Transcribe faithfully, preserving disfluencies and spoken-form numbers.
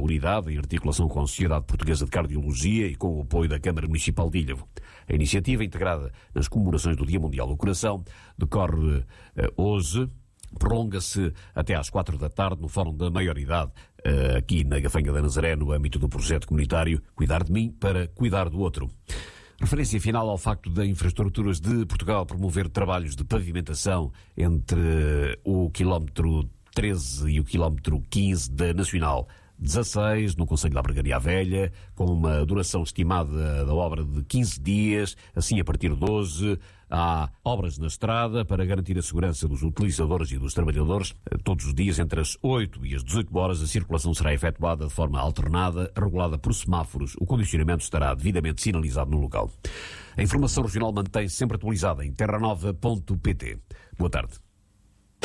unidade em articulação com a Sociedade Portuguesa de Cardiologia e com o apoio da Câmara Municipal de Ilhavo. A iniciativa, integrada nas comemorações do Dia Mundial do Coração, decorre uh, hoje, prolonga-se até às quatro da tarde no Fórum da Maioridade, uh, aqui na Gafanha da Nazaré, no âmbito do projeto comunitário Cuidar de Mim para Cuidar do Outro. Referência final ao facto da Infraestruturas de Portugal promover trabalhos de pavimentação entre o quilómetro treze e o quilómetro quinze da Nacional dezasseis, no Concelho da Abragaria Velha, com uma duração estimada da obra de quinze dias. Assim, a partir de hoje, há obras na estrada para garantir a segurança dos utilizadores e dos trabalhadores. Todos os dias, entre as oito e as dezoito horas, a circulação será efetuada de forma alternada, regulada por semáforos. O condicionamento estará devidamente sinalizado no local. A informação regional mantém-se sempre atualizada em terra nova ponto pt. Boa tarde.